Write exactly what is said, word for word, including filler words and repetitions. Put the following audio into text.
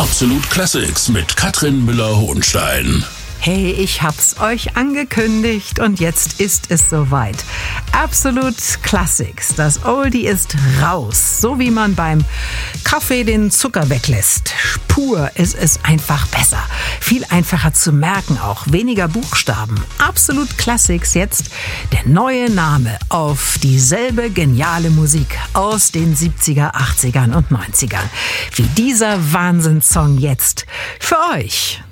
Absolut Classics mit Katrin Müller-Hohenstein. Hey, ich hab's euch angekündigt und jetzt ist es soweit. Absolut Classics, das Oldie ist raus. So wie man beim Kaffee den Zucker weglässt. Pur ist es einfach besser. Viel einfacher zu merken auch. Weniger Buchstaben. Absolut Classics jetzt der neue Name auf dieselbe geniale Musik aus den siebziger, achtzigern und neunzigern. Wie dieser Wahnsinnssong jetzt für euch.